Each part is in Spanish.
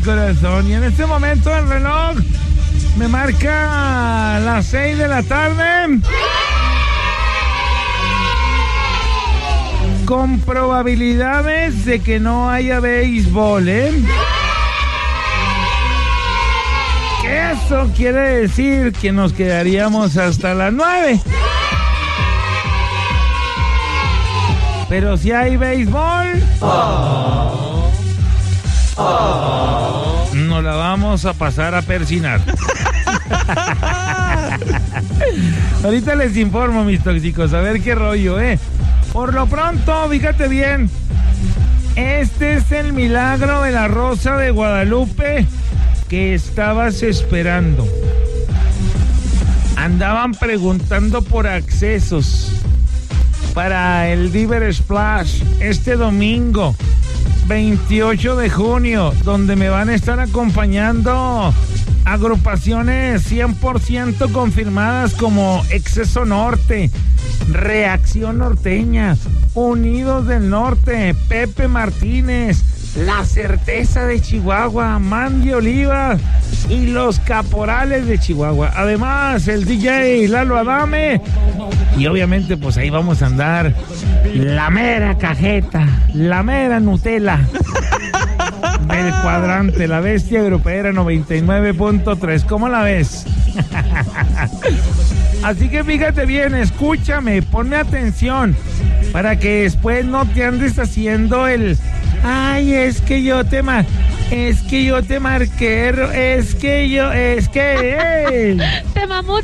corazón. Y en este momento el reloj me marca las 6 de la tarde. Con probabilidades de que no haya béisbol, ¿eh? Eso quiere decir que nos quedaríamos hasta las 9. Pero si hay béisbol, nos la vamos a pasar a persinar. Ahorita les informo, mis tóxicos, a ver qué rollo, ¿eh? Por lo pronto, fíjate bien, este es el milagro de la Rosa de Guadalupe que estabas esperando. Andaban preguntando por accesos para el Diver Splash este domingo 28 de junio, donde me van a estar acompañando agrupaciones 100% confirmadas como Exceso Norte, Reacción Norteña, Unidos del Norte, Pepe Martínez, La Certeza de Chihuahua, Mandy Oliva y Los Caporales de Chihuahua. Además, el DJ Lalo Adame. Y obviamente, pues ahí vamos a andar la mera cajeta, la mera Nutella del cuadrante, la bestia grupera 99.3. ¿Cómo la ves? Así que fíjate bien, escúchame, ponme atención, para que después no te andes haciendo el... Ay, es que yo te marqué, Te mamut.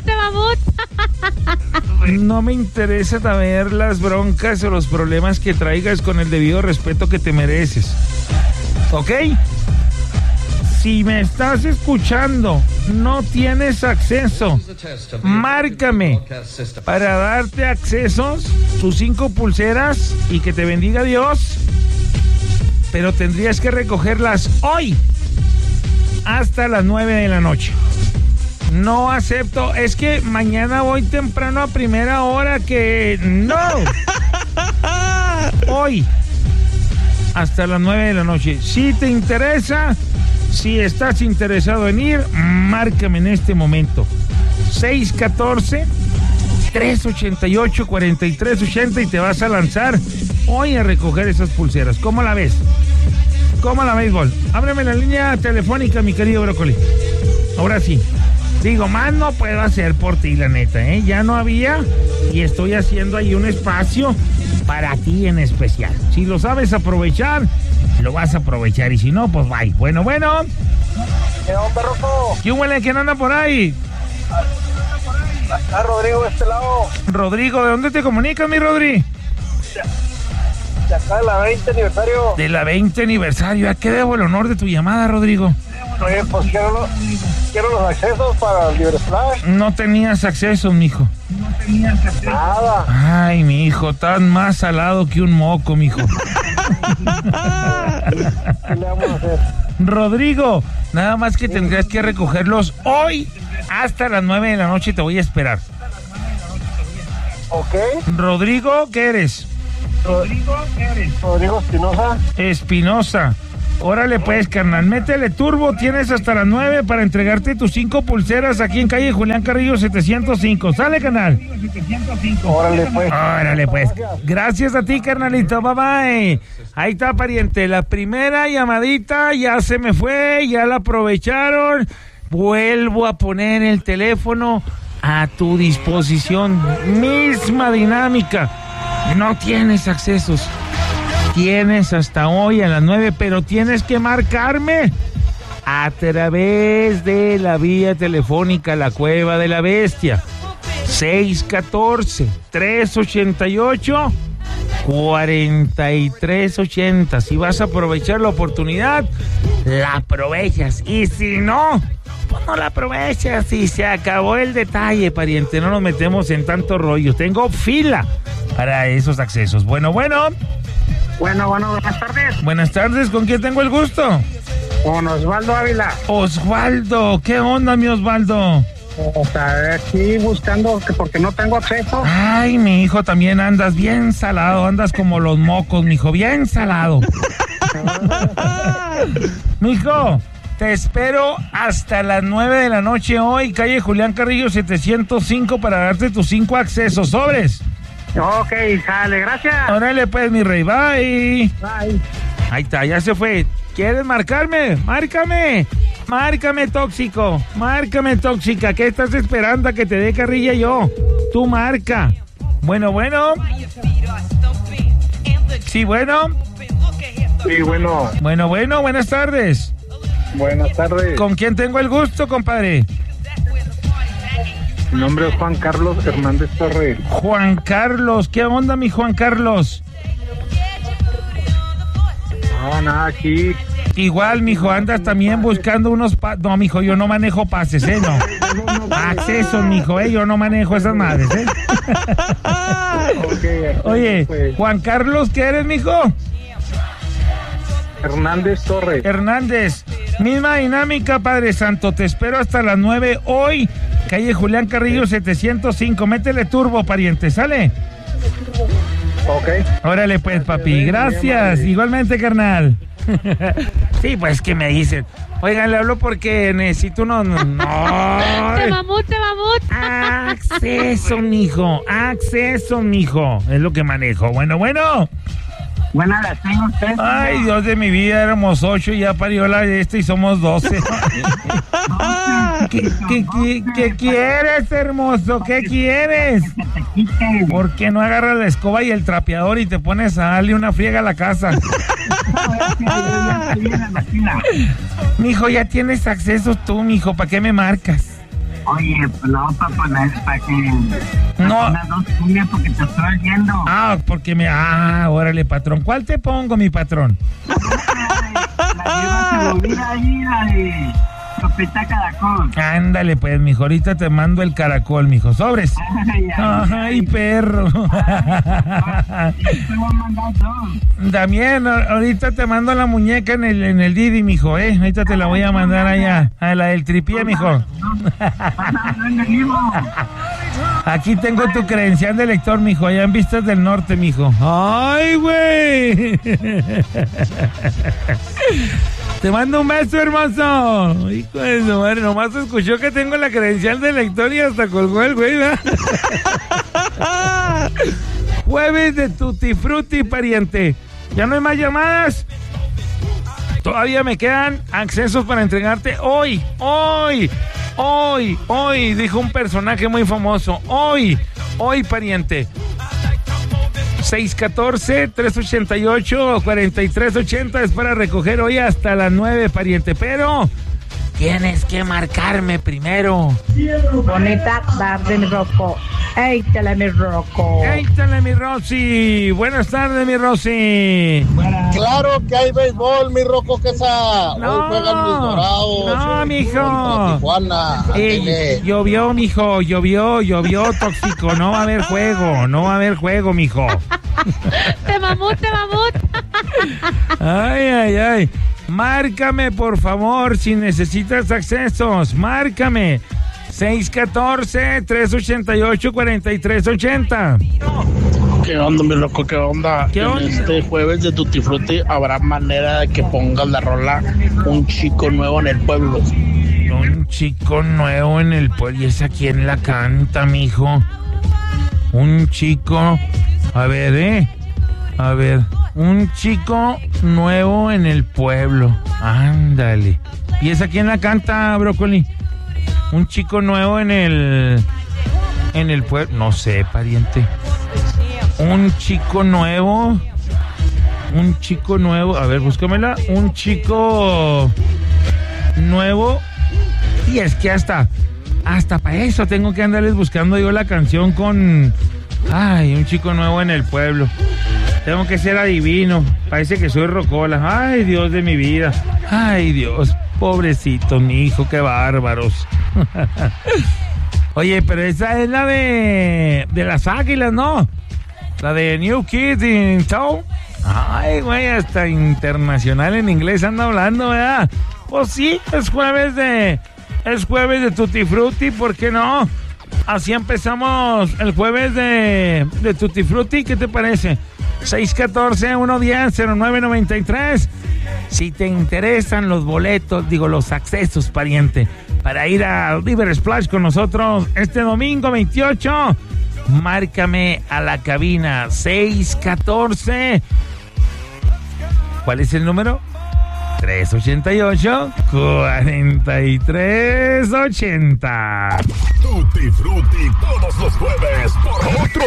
No me interesa saber las broncas o los problemas que traigas, con el debido respeto que te mereces. ¿Ok? Si me estás escuchando, no tienes acceso, márcame para darte accesos, tus 5 pulseras y que te bendiga Dios. Pero tendrías que recogerlas hoy hasta las 9 de la noche. No acepto, es que mañana voy temprano a primera hora, que no. Hoy hasta las 9 de la noche. Si te interesa, si estás interesado en ir, márcame en este momento. 614-388-4380 y te vas a lanzar hoy a recoger esas pulseras. ¿Cómo la ves? ¿Cómo la béisbol? Ábreme la línea telefónica, mi querido Brócoli. Ahora sí. Digo, más no puedo hacer por ti, la neta, ¿eh? Ya no había, y estoy haciendo ahí un espacio para ti en especial. Si lo sabes aprovechar, lo vas a aprovechar, y si no, pues bye. Bueno. ¿Qué onda, Rocco? ¿Qué huele? ¿Quién anda por ahí? Está Rodrigo de este lado. Rodrigo, ¿de dónde te comunicas, mi Rodri? De acá de la 20 aniversario. De la 20 aniversario. ¿A qué debo el honor de tu llamada, Rodrigo? Oye, pues quiero los accesos para el Libre Splash. No tenías acceso, mijo. Nada. Ay, mi hijo, estás más salado que un moco, mijo. ¿Qué le vamos a hacer? Rodrigo, nada más que tendrías que recogerlos hoy hasta las 9 de la noche. Te voy a esperar. Ok. Rodrigo, ¿qué eres? Rodrigo Espinosa. Espinosa. Órale pues, carnal, métele turbo, tienes hasta las 9 para entregarte tus 5 pulseras aquí en calle Julián Carrillo 705. ¿Sale, carnal? Órale pues. Gracias a ti, carnalito, bye bye. Ahí está, pariente, la primera llamadita ya se me fue, ya la aprovecharon. Vuelvo a poner el teléfono a tu disposición. Misma dinámica. No tienes accesos. Tienes hasta hoy a las 9, pero tienes que marcarme a través de la vía telefónica La Cueva de la Bestia. 614-388-4380. Si vas a aprovechar la oportunidad, la aprovechas. Y si no, pues no la aprovechas. Y se acabó el detalle, pariente. No nos metemos en tanto rollo. Tengo fila para esos accesos. Bueno. Bueno, buenas tardes. Buenas tardes, ¿con quién tengo el gusto? Con Osvaldo Ávila. Osvaldo, ¿qué onda, mi Osvaldo? O sea, aquí buscando, porque no tengo acceso. Ay, mi hijo, también andas bien salado, andas como los mocos, mijo, bien salado. Mijo, Te espero hasta las 9 de la noche hoy, calle Julián Carrillo 705, para darte tus 5 accesos. ¿Sobres? Ok, sale, gracias. Órale pues, mi rey, bye. Bye. Ahí está, ya se fue. ¿Quieres marcarme? Márcame. Márcame, tóxico. Márcame, tóxica. ¿Qué estás esperando a que te dé carrilla yo? Tú marca. Bueno. Sí, bueno. Sí, bueno. Bueno, buenas tardes. Buenas tardes. ¿Con quién tengo el gusto, compadre? Mi nombre es Juan Carlos Hernández Torres. Juan Carlos, ¿qué onda, mi Juan Carlos? No, nada, aquí. Igual, mijo, andas también buscando unos no, mijo, yo no manejo pases, no. Accesos, mijo, yo no manejo esas madres, Okay, Oye, pues. Juan Carlos, ¿qué eres, mijo? Hernández Torres. Hernández, misma dinámica, Padre Santo, te espero hasta las 9 hoy, calle Julián Carrillo 705, métele turbo, pariente, ¿sale? Ok. Órale pues, papi, gracias, igualmente, carnal. Sí, pues, ¿qué me dicen? Oigan, le hablo porque necesito unos... No. Te mamut. Acceso, mijo, es lo que manejo. Bueno. Buenas las tengo usted. Ay, Dios de mi vida, éramos 8 y ya parió la de y somos 12. ¿Qué quieres, hermoso? ¿Qué quieres? ¿Por qué no agarras la escoba y el trapeador y te pones a darle una friega a la casa? Mijo, ya tienes acceso tú, mijo, ¿para qué me marcas? Oye, pues no, para poner, para que... No. Unas 2 cumbias porque te estoy oyendo. Porque órale, patrón. ¿Cuál te pongo, mi patrón? La lleva segura ahí, la de Chopeta Caracol. Ándale, pues, mijo, ahorita te mando el caracol, mijo. ¿Sobres? Ay, perro. Te voy a mandar 2. También, ahorita te mando la muñeca en el Didi, mijo, Ahorita te la voy a mandar allá, a la del tripié, mijo. Aquí tengo tu credencial de lector, mijo, allá en Vistas del Norte, mijo. ¡Ay, güey! Te mando un beso, hermoso. Hijo de su madre, nomás escuchó que tengo la credencial de lector y hasta colgó el güey, ¿verdad? Jueves de Tutti Frutti, pariente. ¿Ya no hay más llamadas? Todavía me quedan accesos para entregarte hoy, dijo un personaje muy famoso. Hoy, pariente. 614-388-4380 es para recoger hoy hasta las 9, pariente. Pero tienes que marcarme primero. Bonita tarde, mi Rocco. Éítale, mi Rocco. Éítale, mi Rosy. Buenas tardes, mi Rosy. Claro que hay béisbol, mi Rocco Quesada. No, hoy juegan mis Dorados. no, mijo. Tijuana. Llovió, mijo. Llovió, tóxico. No va a haber juego, mijo. Te mamut. Ay. Márcame, por favor, si necesitas accesos. Márcame. 614-388-4380. ¿Qué onda, mi loco? ¿Qué onda? ¿Qué onda? Este jueves de Tutti Frutti habrá manera de que pongas la rola Un Chico Nuevo en el Pueblo. Un chico nuevo en el pueblo. ¿Y esa quién la canta, mijo? Un chico... A ver, un chico nuevo en el pueblo. Ándale. ¿Y esa quién la canta, Brócoli? Un chico nuevo en el pueblo. No sé, pariente. Un chico nuevo. A ver, búscamela. Un chico nuevo. Y es que hasta para eso tengo que andarles buscando yo la canción con... Ay, un chico nuevo en el pueblo. Tengo que ser adivino. Parece que soy rocola. Ay, Dios de mi vida. Ay, Dios. Pobrecito, mi hijo, qué bárbaros. Oye, pero esa es la de las Águilas, ¿no? La de New Kids in Town. Ay, güey, hasta internacional en inglés anda hablando, ¿verdad? Pues sí, es jueves de Tutti Frutti, ¿por qué no? Así empezamos el jueves de Tutti Frutti, ¿qué te parece? 614-110-0993 Si te interesan los boletos, los accesos, pariente, para ir al River Splash con nosotros este domingo 28, márcame a la cabina 614. ¿Cuál es el número? 388-4380. Tutti Frutti todos los jueves por otro